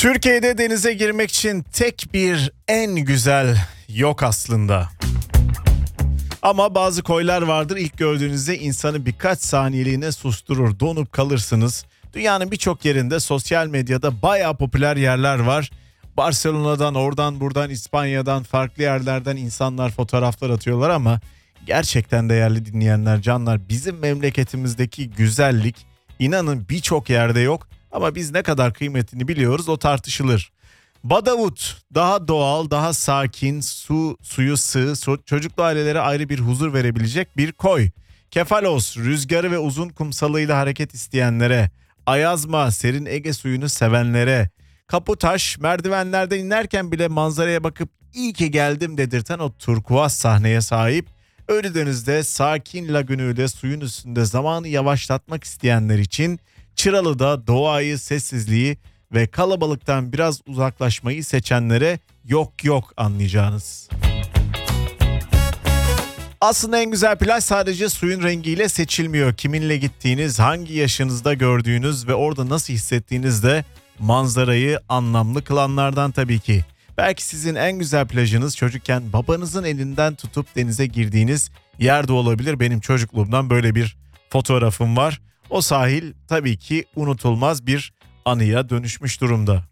Türkiye'de denize girmek için tek bir en güzel yok aslında. Ama bazı koylar vardır, ilk gördüğünüzde insanı birkaç saniyeliğine susturur, donup kalırsınız. Dünyanın birçok yerinde sosyal medyada bayağı popüler yerler var. Barcelona'dan, oradan buradan, İspanya'dan, farklı yerlerden insanlar fotoğraflar atıyorlar ama gerçekten değerli dinleyenler, canlar, bizim memleketimizdeki güzellik inanın birçok yerde yok ama biz ne kadar kıymetini biliyoruz o tartışılır. Badavut daha doğal, daha sakin, suyu sığ, çocuklu ailelere ayrı bir huzur verebilecek bir koy. Kefalos rüzgarı ve uzun kumsalıyla hareket isteyenlere, Ayazma serin Ege suyunu sevenlere, Kaputaş merdivenlerden inerken bile manzaraya bakıp iyi ki geldim dedirten o turkuaz sahneye sahip. Ölüdeniz'de sakin lagünüyle suyun üstünde zamanı yavaşlatmak isteyenler için Çıralı'da doğayı, sessizliği ve kalabalıktan biraz uzaklaşmayı seçenlere yok anlayacağınız. Aslında en güzel plaj sadece suyun rengiyle seçilmiyor. Kiminle gittiğiniz, hangi yaşınızda gördüğünüz ve orada nasıl hissettiğiniz de manzarayı anlamlı kılanlardan tabii ki. Belki sizin en güzel plajınız çocukken babanızın elinden tutup denize girdiğiniz yerde olabilir. Benim çocukluğumdan böyle bir fotoğrafım var. O sahil tabii ki unutulmaz bir anıya dönüşmüş durumda.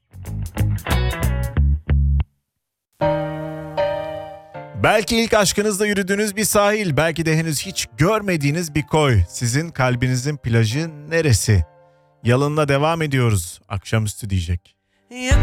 Belki ilk aşkınızda yürüdüğünüz bir sahil, belki de henüz hiç görmediğiniz bir koy. Sizin kalbinizin plajı neresi? Yalınla devam ediyoruz. Akşamüstü diyecek.